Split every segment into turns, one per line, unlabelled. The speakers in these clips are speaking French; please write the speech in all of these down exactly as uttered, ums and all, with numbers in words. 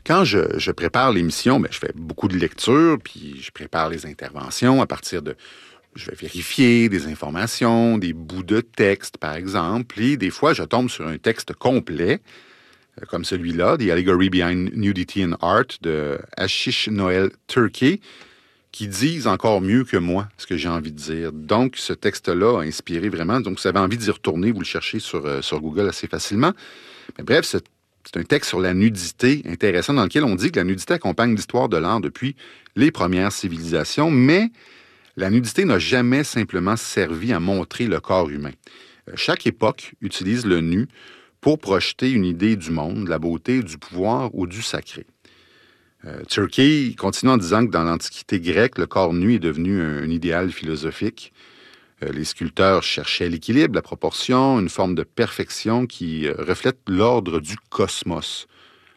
Quand je, je prépare l'émission, bien, je fais beaucoup de lectures, puis je prépare les interventions à partir de... Je vais vérifier des informations, des bouts de texte, par exemple, et des fois, je tombe sur un texte complet, euh, comme celui-là, The Allegory Behind Nudity in Art, de Ashish Noel Turkey, qui disent encore mieux que moi ce que j'ai envie de dire. Donc, ce texte-là a inspiré vraiment. Donc, vous avez envie d'y retourner, vous le cherchez sur, euh, sur Google assez facilement. Mais bref, ce, c'est un texte sur la nudité intéressant dans lequel on dit que la nudité accompagne l'histoire de l'art depuis les premières civilisations, mais la nudité n'a jamais simplement servi à montrer le corps humain. Euh, chaque époque utilise le nu pour projeter une idée du monde, de la beauté, du pouvoir ou du sacré. Euh, Turkey continue en disant que dans l'Antiquité grecque, le corps nu est devenu un, un idéal philosophique. Euh, les sculpteurs cherchaient l'équilibre, la proportion, une forme de perfection qui euh, reflète l'ordre du cosmos.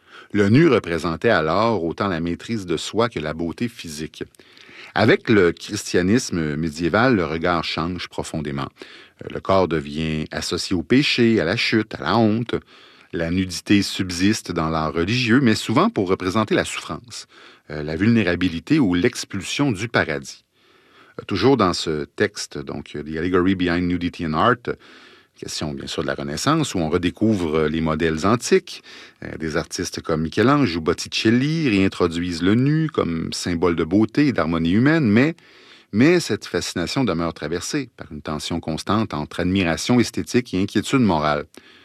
Le nu représentait alors autant la maîtrise de soi que la beauté physique. Avec le christianisme médiéval, le regard change profondément. Euh, le corps devient associé au péché, à la chute, à la honte. La nudité subsiste dans l'art religieux, mais souvent pour représenter la souffrance, euh, la vulnérabilité ou l'expulsion du paradis. Euh, toujours dans ce texte, donc The Allegory Behind Nudity in Art, question bien sûr de la Renaissance, où on redécouvre les modèles antiques. Euh, des artistes comme Michel-Ange ou Botticelli réintroduisent le nu comme symbole de beauté et d'harmonie humaine, mais, mais cette fascination demeure traversée par une tension constante entre admiration esthétique et inquiétude morale.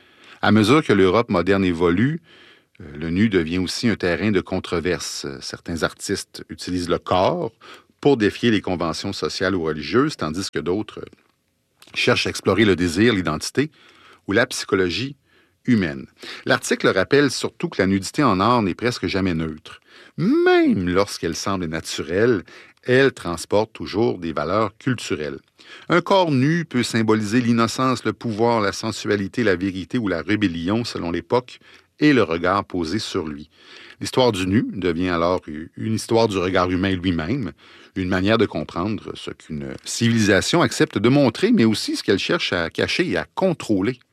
À mesure que l'Europe moderne évolue, euh, le nu devient aussi un terrain de controverse. Certains artistes utilisent le corps pour défier les conventions sociales ou religieuses, tandis que d'autres cherchent à explorer le désir, l'identité ou la psychologie humaine. L'article rappelle surtout que la nudité en art n'est presque jamais neutre. Même lorsqu'elle semble naturelle, elle transporte toujours des valeurs culturelles. Un corps nu peut symboliser l'innocence, le pouvoir, la sensualité, la vérité ou la rébellion selon l'époque et le regard posé sur lui. L'histoire du nu devient alors une histoire du regard humain lui-même, une manière de comprendre ce qu'une civilisation accepte de montrer, mais aussi ce qu'elle cherche à cacher et à contrôler.